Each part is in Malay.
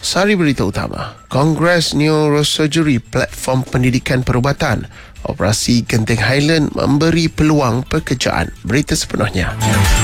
Sari berita utama. Kongres Neurosurgery Platform Pendidikan Perubatan. Operasi Genting Highland memberi peluang pekerjaan. Berita sepenuhnya.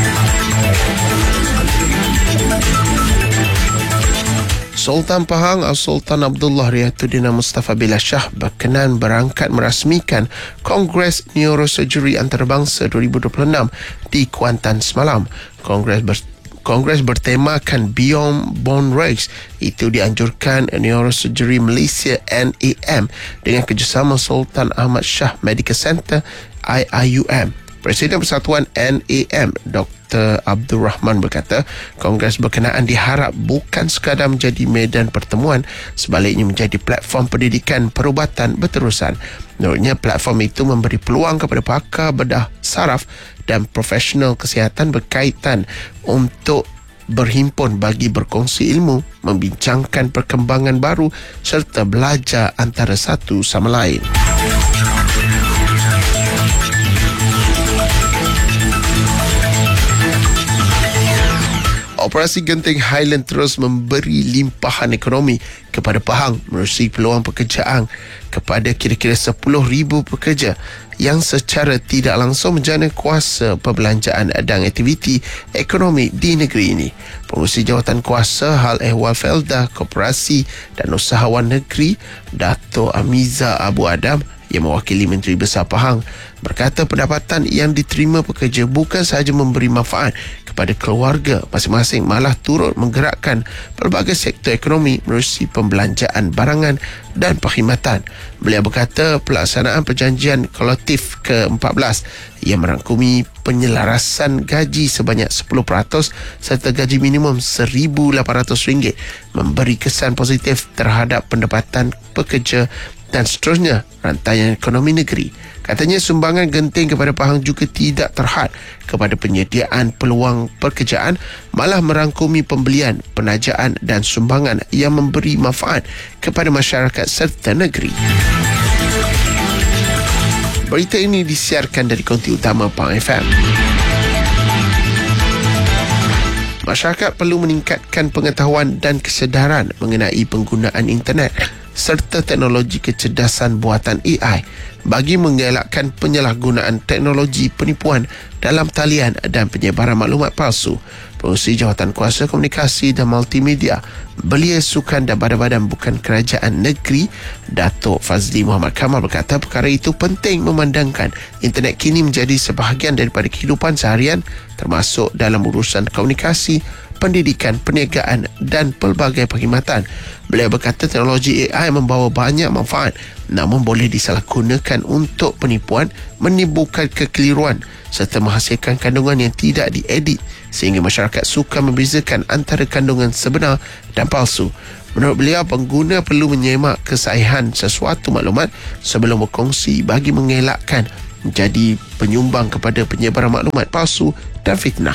Sultan Pahang Sultan Abdullah Riyatuddin Mustafa Billah Shah berkenan berangkat merasmikan Kongres Neurosurgery Antarabangsa 2026 di Kuantan semalam. Kongres bertemakan Beyond Bone Race. Itu dianjurkan Neurosurgery Malaysia NAM dengan kerjasama Sultan Ahmad Shah Medical Center IIUM. Presiden Persatuan NAM Dr. Abdul Rahman berkata, Kongres berkenaan diharap bukan sekadar menjadi medan pertemuan, sebaliknya menjadi platform pendidikan perubatan berterusan. Menurutnya, platform itu memberi peluang kepada pakar bedah saraf dan profesional kesihatan berkaitan untuk berhimpun bagi berkongsi ilmu, membincangkan perkembangan baru serta belajar antara satu sama lain. Operasi Genting Highland terus memberi limpahan ekonomi kepada Pahang menerusi peluang pekerjaan kepada kira-kira 10,000 pekerja yang secara tidak langsung menjana kuasa perbelanjaan dan aktiviti ekonomi di negeri ini. Pengurusi Jawatan Kuasa Hal Ehwal Felda Koperasi dan Usahawan Negeri Dato' Amiza Abu Adam yang mewakili Menteri Besar Pahang berkata pendapatan yang diterima pekerja bukan sahaja memberi manfaat kepada keluarga masing-masing, malah turut menggerakkan pelbagai sektor ekonomi menerusi pembelanjaan barangan dan perkhidmatan. Beliau berkata pelaksanaan perjanjian kolektif ke-14 yang merangkumi penyelarasan gaji sebanyak 10% serta gaji minimum RM1,800 memberi kesan positif terhadap pendapatan pekerja dan seterusnya rantaian ekonomi negeri. Katanya sumbangan Genting kepada Pahang juga tidak terhad kepada penyediaan peluang pekerjaan, malah merangkumi pembelian, penajaan dan sumbangan yang memberi manfaat kepada masyarakat serta negeri. Berita ini disiarkan dari konti utama Pahang FM. Masyarakat perlu meningkatkan pengetahuan dan kesedaran mengenai penggunaan internet serta teknologi kecerdasan buatan AI bagi mengelakkan penyalahgunaan teknologi penipuan dalam talian dan penyebaran maklumat palsu. Pengurusi Jawatan Kuasa Komunikasi dan Multimedia Belia Sukan dan Badan-Badan Bukan Kerajaan Negeri Datuk Fazli Muhammad Kamal berkata perkara itu penting memandangkan internet kini menjadi sebahagian daripada kehidupan seharian termasuk dalam urusan komunikasi, pendidikan, perniagaan dan pelbagai perkhidmatan. Beliau berkata teknologi AI membawa banyak manfaat namun boleh disalahgunakan untuk penipuan, menimbulkan kekeliruan serta menghasilkan kandungan yang tidak diedit sehingga masyarakat sukar membezakan antara kandungan sebenar dan palsu. Menurut beliau, pengguna perlu menyemak kesahihan sesuatu maklumat sebelum berkongsi bagi mengelakkan menjadi penyumbang kepada penyebaran maklumat palsu dan fitnah.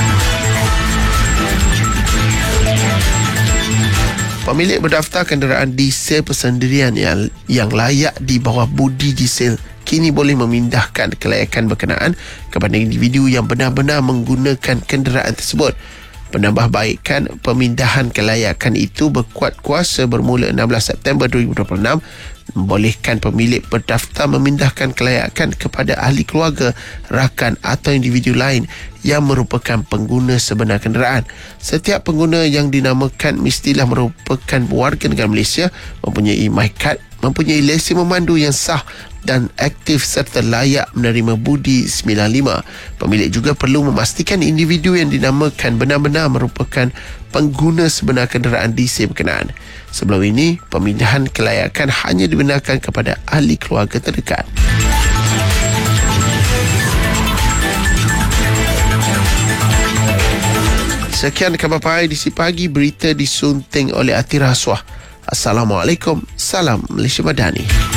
Pemilik berdaftar kenderaan diesel persendirian yang layak di bawah budi diesel kini boleh memindahkan kelayakan berkenaan kepada individu yang benar-benar menggunakan kenderaan tersebut. Penambahbaikan pemindahan kelayakan itu berkuat kuasa bermula 16 September 2026 membolehkan pemilik berdaftar memindahkan kelayakan kepada ahli keluarga, rakan atau individu lain yang merupakan pengguna sebenar kenderaan. Setiap pengguna yang dinamakan mestilah merupakan warga negara Malaysia, mempunyai MyCard, mempunyai lesen memandu yang sah dan aktif serta layak menerima budi 95. Pemilik juga perlu memastikan individu yang dinamakan benar-benar merupakan pengguna sebenar kenderaan diesel berkenaan. Sebelum ini, pemindahan kelayakan hanya dibenarkan kepada ahli keluarga terdekat. Sekian khabar pagi, berita disunting oleh Atira Aswah. Assalamualaikum, salam Malaysia Madani.